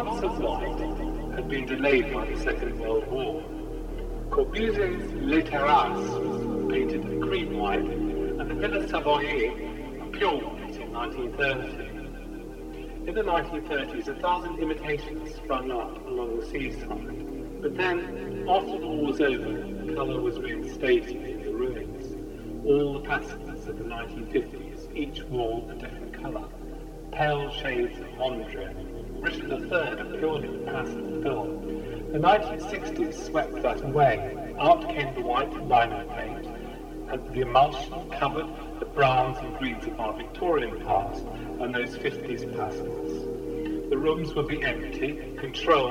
France of white had been delayed by the Second World War. Corbusier's Les Terrasses was painted cream white, and the Villa Savoyer pure white in 1930. In the 1930s, 1,000 imitations sprung up along the seaside. But then, after the war was over, colour was reinstated in the ruins. All the passes of the 1950s each wore a different colour. Pale shades of Mondrian, Richard III a purely passive film. The 1960s swept that away. Out came the white lino paint, and the emulsion covered the browns and greens of our Victorian past and those 50s passes. The rooms would be empty, controlled